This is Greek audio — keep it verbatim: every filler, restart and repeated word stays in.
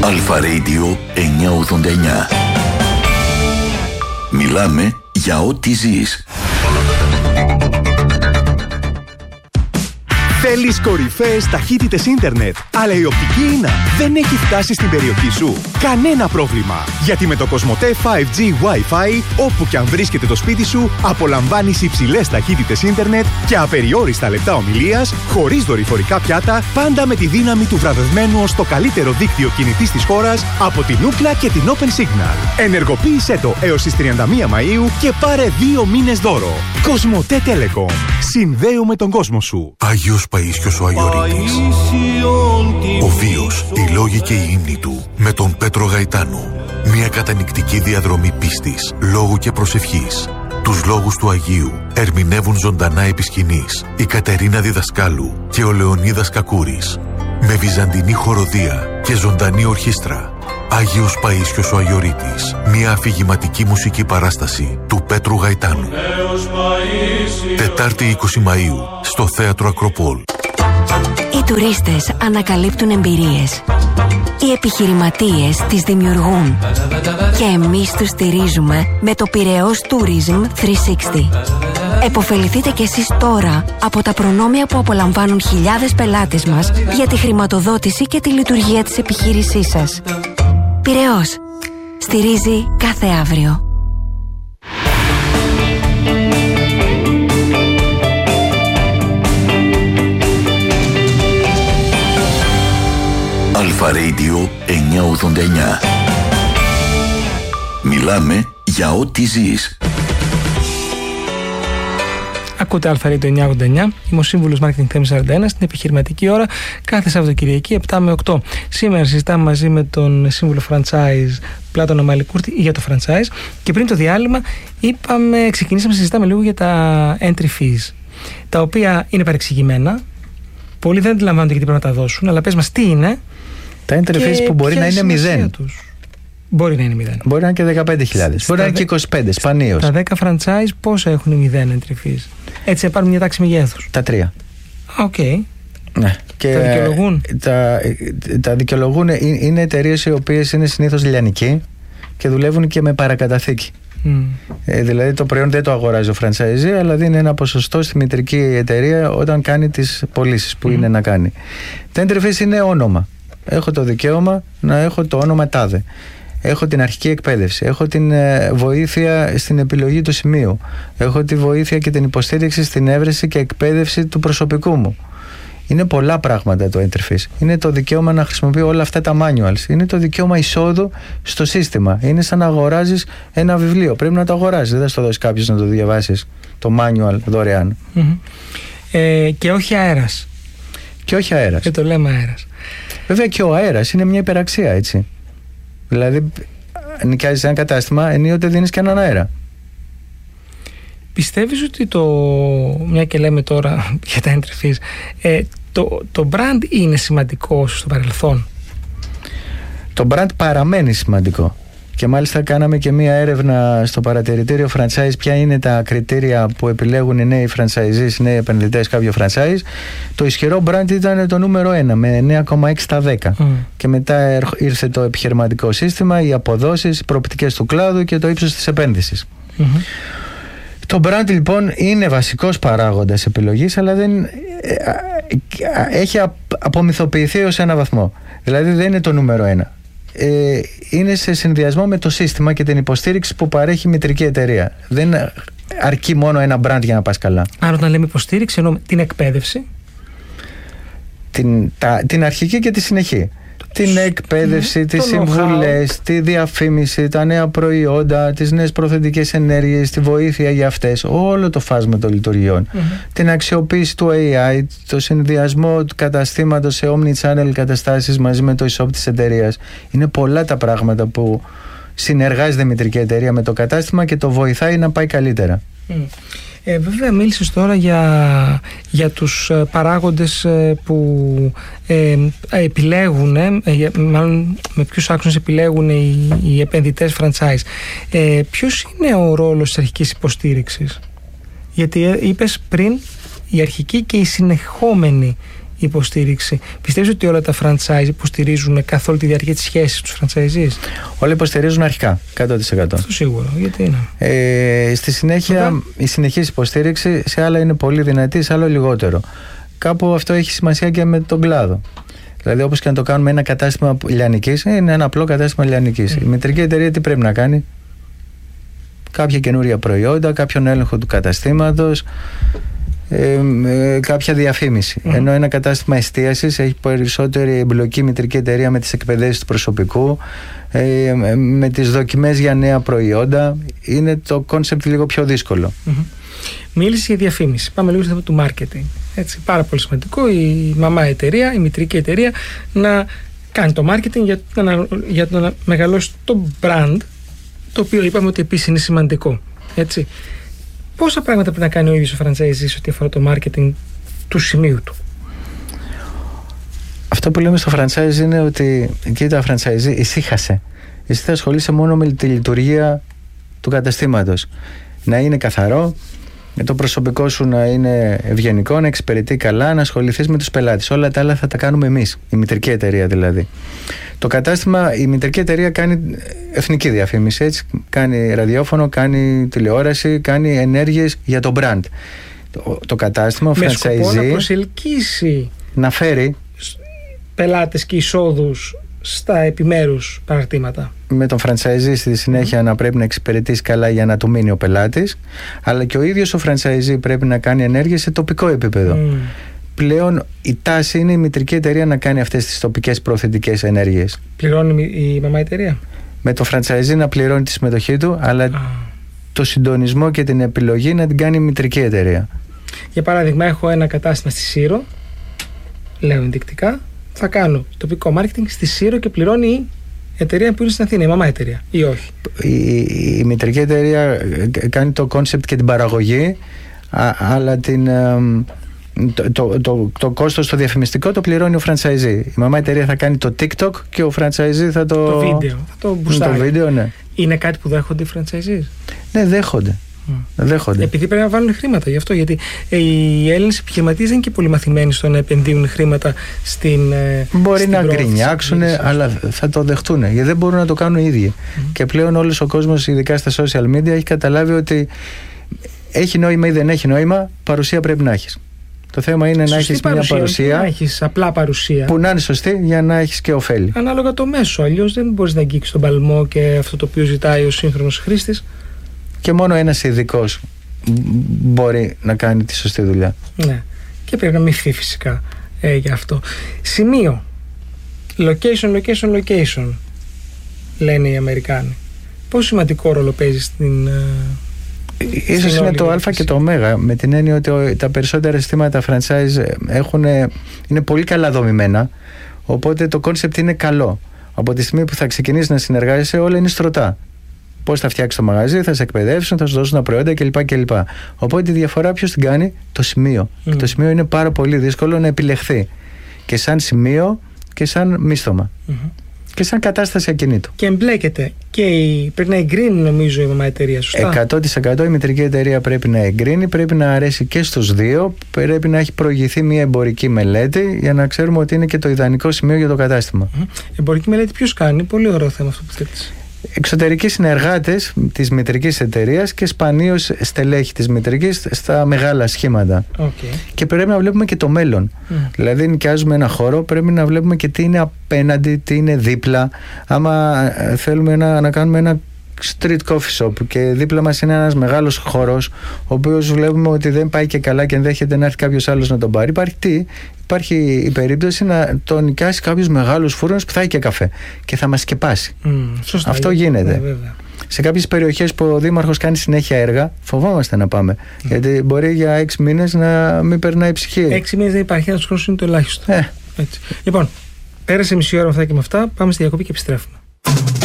Αλφα Radio εννιακόσια ογδόντα εννιά. Μιλάμε για ό,τι ζεις. Θέλεις κορυφαίες ταχύτητες ίντερνετ, αλλά η οπτική ίνα δεν έχει φτάσει στην περιοχή σου? Κανένα πρόβλημα, γιατί με το Κοσμοτέ φάιβ τζι Wi-Fi, όπου και αν βρίσκεται το σπίτι σου, απολαμβάνεις υψηλές ταχύτητες ίντερνετ και απεριόριστα λεπτά ομιλίας, χωρίς δορυφορικά πιάτα, πάντα με τη δύναμη του βραβευμένου ως το καλύτερο δίκτυο κινητής της χώρας από την Ookla και την Open Signal. Ενεργοποίησέ το έως τις τριάντα μία Μαΐου και πάρε δύο μήνες δώρο. Κοσμοτέ Telecom. Συνδέουμε τον κόσμο σου. Άγιος Παΐσιος ο Αγιορείτης. Ο βίος, οι λόγοι και η ύμνη του με τον Πέτρο Γαϊτάνο. Μια κατανυκτική διαδρομή πίστης, λόγου και προσευχής. Τους λόγους του Αγίου ερμηνεύουν ζωντανά επί σκηνής η Κατερίνα Διδασκάλου και ο Λεωνίδας Κακούρης. Με βυζαντινή χοροδία και ζωντανή ορχήστρα. Άγιος Παΐσιος ο Αγιορείτης. Μια αφηγηματική μουσική παράσταση του Πέτρου Γαϊτάνου. Τετάρτη είκοσι Μαΐου στο Θέατρο Ακροπόλ. Οι τουρίστες ανακαλύπτουν εμπειρίες. Οι επιχειρηματίες τις δημιουργούν. Και εμείς τους στηρίζουμε με το Πειραιώς Tourism τριακόσια εξήντα. Εποφεληθείτε κι εσείς τώρα από τα προνόμια που απολαμβάνουν χιλιάδες πελάτες μας για τη χρηματοδότηση και τη λειτουργία της επιχείρησής σας. Πειραιώς. Στηρίζει κάθε αύριο. Αλφα Radio εννιακόσια ογδόντα εννιά. Μιλάμε για ό,τι ζεις. Ακούτε Αλφα Radio εννιακόσια ογδόντα εννιά. Είμαι ο σύμβουλος Marketing Θέμης σαράντα ένα στην επιχειρηματική ώρα κάθε Σαββατοκυριακή επτά με οκτώ. Σήμερα συζητάμε μαζί με τον σύμβουλο franchise Πλάτωνα Μαλικούρτη για το franchise. Και πριν το διάλειμμα είπαμε, ξεκινήσαμε να συζητάμε λίγο για τα entry fees, τα οποία είναι παρεξηγημένα. Πολλοί δεν αντιλαμβάνονται γιατί πρέπει να τα δώσουν, αλλά πες μας τι είναι. Τα entry fees που μπορεί να είναι μηδέν. Μπορεί να είναι μηδέν. Μπορεί να είναι και δεκαπέντε χιλιάδες. Μπορεί να είναι και είκοσι πέντε, σπανίως. Τα δέκα franchise πόσα έχουν μηδέν entry fees? Έτσι υπάρχουν μια τάξη μεγέθους. Τα τρία. Οκ. Okay. Ναι. Και τα δικαιολογούν. Τα, τα δικαιολογούν. Είναι εταιρείες οι οποίες είναι συνήθως λιανικοί και δουλεύουν και με παρακαταθήκη. Mm. Ε, δηλαδή το προϊόν δεν το αγοράζει ο franchisee, αλλά δίνει ένα ποσοστό στη μητρική εταιρεία όταν κάνει τις πωλήσεις που mm. είναι να κάνει. Τα entry fees είναι όνομα. Έχω το δικαίωμα να έχω το όνομα τάδε. Έχω την αρχική εκπαίδευση. Έχω την ε, βοήθεια στην επιλογή του σημείου. Έχω τη βοήθεια και την υποστήριξη στην έβρεση και εκπαίδευση του προσωπικού μου. Είναι πολλά πράγματα το entry fees. Είναι το δικαίωμα να χρησιμοποιώ όλα αυτά τα manuals. Είναι το δικαίωμα εισόδου στο σύστημα. Είναι σαν να αγοράζεις ένα βιβλίο. Πρέπει να το αγοράσεις. Δεν θα στο δώσει κάποιος να το διαβάσεις το manual δωρεάν. Mm-hmm. Ε, και όχι αέρας. Και όχι αέρας. Και το λέμε αέρας. Βέβαια και ο αέρας είναι μια υπεραξία, έτσι. Δηλαδή, νοικιάζεις ένα κατάστημα, ενίοτε δίνεις και έναν αέρα. Πιστεύεις ότι το, μια και λέμε τώρα για τα entry fees, ε, το, το brand είναι σημαντικό στο παρελθόν? Το brand παραμένει σημαντικό. Και μάλιστα κάναμε και μία έρευνα στο παρατηρητήριο franchise ποια είναι τα κριτήρια που επιλέγουν οι νέοι franchisees, οι νέοι επενδυτές κάποιο franchise. Το ισχυρό brand ήταν το νούμερο ένα με εννέα κόμμα έξι στα δέκα. Mm. Και μετά ήρθε το επιχειρηματικό σύστημα, οι αποδόσεις, οι προοπτικές του κλάδου και το ύψος της επένδυσης. Mm-hmm. Το brand λοιπόν είναι βασικός παράγοντας επιλογής, αλλά δεν έχει απομυθοποιηθεί ως ένα βαθμό. Δηλαδή δεν είναι το νούμερο ένα. Ε, είναι σε συνδυασμό με το σύστημα και την υποστήριξη που παρέχει η μητρική εταιρεία. Δεν αρκεί μόνο ένα brand για να πας καλά. Άρα όταν λέμε υποστήριξη εννοούμε την εκπαίδευση, την, τα, την αρχική και τη συνεχή. Την εκπαίδευση, mm, τις συμβουλές, τη διαφήμιση, τα νέα προϊόντα, τις νέες προθετικές ενέργειες, τη βοήθεια για αυτές, όλο το φάσμα των λειτουργιών. Mm-hmm. Την αξιοποίηση του έι άι, το συνδυασμό του καταστήματος σε omni-channel καταστάσεις μαζί με το e-shop της εταιρείας. Είναι πολλά τα πράγματα που συνεργάζεται η μητρική εταιρεία με το κατάστημα και το βοηθάει να πάει καλύτερα. Mm. Ε, βέβαια μίλησες τώρα για, για τους παράγοντες που ε, επιλέγουν, ε, μάλλον με ποιους άξονες επιλέγουν οι, οι επενδυτές franchise. Ε, ποιος είναι ο ρόλος της αρχικής υποστήριξης? Γιατί είπες πριν η αρχική και η συνεχόμενη υποστήριξη. Πιστεύεις ότι όλα τα franchise υποστηρίζουν καθ' όλη τη διάρκεια της σχέσης τους franchisees? Όλα υποστηρίζουν αρχικά, εκατό τοις εκατό. Αυτό σίγουρο, γιατί είναι. Ε, στη συνέχεια, Φωτά. η συνεχής υποστήριξη σε άλλα είναι πολύ δυνατή, σε άλλο λιγότερο. Κάπου αυτό έχει σημασία και με τον κλάδο. Δηλαδή, όπως και να το κάνουμε ένα κατάστημα λιανικής, είναι ένα απλό κατάστημα λιανικής. Mm. Η μητρική εταιρεία τι πρέπει να κάνει? Κάποια καινούρια προϊόντα, κάποιον έλεγχο του καταστήματος, ε, ε, κάποια διαφήμιση. Mm. Ενώ ένα κατάστημα εστίασης έχει περισσότερη εμπλοκή μητρική εταιρεία με τις εκπαιδεύσεις του προσωπικού, ε, με τις δοκιμές για νέα προϊόντα. Είναι το κόνσεπτ λίγο πιο δύσκολο. Mm-hmm. Μίλησε για διαφήμιση. Πάμε λίγο στο θέμα του marketing. Έτσι, πάρα πολύ σημαντικό η μαμά εταιρεία, η μητρική εταιρεία να κάνει το marketing για, να, για το να μεγαλώσει το brand, το οποίο είπαμε ότι επίσης είναι σημαντικό. Έτσι. Πόσα πράγματα πρέπει να κάνει ο ίδιος ο franchisee ό,τι αφορά το marketing του σημείου του? Αυτό που λέμε στο franchise είναι ότι κοίτα franchisee, ησύχασε. Εσύ θα ασχολείσαι μόνο με τη λειτουργία του καταστήματος. Να είναι καθαρό, το προσωπικό σου να είναι ευγενικό, να εξυπηρετεί καλά, να ασχοληθείς με τους πελάτες. Όλα τα άλλα θα τα κάνουμε εμείς, η μητρική εταιρεία δηλαδή. Το κατάστημα, η μητρική εταιρεία κάνει εθνική διαφήμιση, έτσι. Κάνει ραδιόφωνο, κάνει τηλεόραση, κάνει ενέργειες για το brand. Το, το κατάστημα, ο με franchisee, σκοπό να προσελκύσει να φέρει πελάτες και εισόδους στα επιμέρους παραρτήματα. Με τον franchisee στη συνέχεια mm. να πρέπει να εξυπηρετήσει καλά για να του μείνει ο πελάτης, αλλά και ο ίδιος ο franchisee πρέπει να κάνει ενέργειες σε τοπικό επίπεδο. Mm. Πλέον η τάση είναι η μητρική εταιρεία να κάνει αυτές τις τοπικές προωθητικές ενέργειες. Πληρώνει η μαμά εταιρεία? Με το franchisee να πληρώνει τη συμμετοχή του, αλλά ah. το συντονισμό και την επιλογή να την κάνει η μητρική εταιρεία. Για παράδειγμα, έχω ένα κατάστημα στη Σύρο, λέω ενδεικτικά, θα κάνω τοπικό marketing στη Σύρο και πληρώνει η εταιρεία που είναι στην Αθήνα, η μαμά εταιρεία, ή όχι? Η, η, η μητρική εταιρεία κάνει το concept και την παραγωγή, α, αλλά την, το, το, το, το κόστος το διαφημιστικό το πληρώνει ο franchisee. Η μαμά εταιρεία θα κάνει το TikTok και ο franchisee θα το... Το βίντεο, θα το μπουστάρει. Το βίντεο, ναι. Είναι κάτι που δέχονται οι franchisees? Ναι, δέχονται. Mm. Δέχονται. Επειδή πρέπει να βάλουν χρήματα γι' αυτό, γιατί οι Έλληνες επιχειρηματίες δεν είναι και πολύ μαθημένοι στο να επενδύουν χρήματα στην. Μπορεί στην να γκρινιάξουν, αλλά θα το δεχτούν, γιατί δεν μπορούν να το κάνουν οι ίδιοι. Mm. Και πλέον όλος ο κόσμος, ειδικά στα social media, έχει καταλάβει ότι έχει νόημα ή δεν έχει νόημα, παρουσία πρέπει να έχεις. Το θέμα είναι σωστή να έχεις μια παρουσία. Να έχεις απλά παρουσία. Που να είναι σωστή για να έχεις και ωφέλη. Ανάλογα το μέσο. Αλλιώς δεν μπορείς να αγγίξεις τον παλμό και αυτό το οποίο ζητάει ο σύγχρονος χρήστης. Και μόνο ένας ειδικός μπορεί να κάνει τη σωστή δουλειά. Ναι. Και πρέπει να μυφθεί φυσικά ε, για αυτό. Σημείο. Location, location, location. Λένε οι Αμερικάνοι. Πόσο σημαντικό ρόλο παίζει στην. Ε, Ίσως είναι το α και το ω, με την έννοια ότι τα περισσότερα συστήματα franchise έχουν, είναι πολύ καλά δομημένα, οπότε το concept είναι καλό. Από τη στιγμή που θα ξεκινήσει να συνεργάζεσαι, όλα είναι στρωτά. Πώς θα φτιάξεις το μαγαζί, θα σε εκπαιδεύσουν, θα σου δώσουν τα προϊόντα κλπ. κλπ. Οπότε τη διαφορά ποιος την κάνει? Το σημείο. Mm. Και το σημείο είναι πάρα πολύ δύσκολο να επιλεχθεί. Και σαν σημείο και σαν μίσθωμα. Mm-hmm. Και σαν κατάσταση ακινήτου. Και εμπλέκεται και η... πρέπει να εγκρίνει, νομίζω, η μαμά εταιρεία, σωστά? εκατό τοις εκατό η μητρική εταιρεία πρέπει να εγκρίνει, πρέπει να αρέσει και στους δύο, πρέπει να έχει προηγηθεί μια εμπορική μελέτη για να ξέρουμε ότι είναι και το ιδανικό σημείο για το κατάστημα. Mm. Εμπορική μελέτη ποιος κάνει? Πολύ ωραίο θέμα αυτό που θέτεις. Εξωτερικοί συνεργάτες της μητρικής εταιρείας και σπανίως στελέχη της μητρικής στα μεγάλα σχήματα. Okay. Και πρέπει να βλέπουμε και το μέλλον. Mm. Δηλαδή, νοικιάζουμε ένα χώρο, πρέπει να βλέπουμε και τι είναι απέναντι, τι είναι δίπλα. Άμα θέλουμε να, να κάνουμε ένα street coffee shop και δίπλα μας είναι ένας μεγάλος χώρος, ο οποίος βλέπουμε ότι δεν πάει και καλά και ενδέχεται να έρθει κάποιος άλλος να τον πάρει, υπάρχει τι? Υπάρχει η περίπτωση να τον νοικιάσει κάποιος μεγάλος φούρνος που θα έχει και καφέ και θα μας σκεπάσει. Mm, σωστά, αυτό γίνεται. Ναι, σε κάποιες περιοχές που ο δήμαρχος κάνει συνέχεια έργα, φοβόμαστε να πάμε. Mm. Γιατί μπορεί για έξι μήνες να μην περνάει ψυχή. Έξι μήνες δεν υπάρχει, ένας χρόνος είναι το ελάχιστο. Ε. Έτσι. Λοιπόν, πέρασε μισή ώρα με αυτά και με αυτά. Πάμε στη διακοπή και επιστρέφουμε.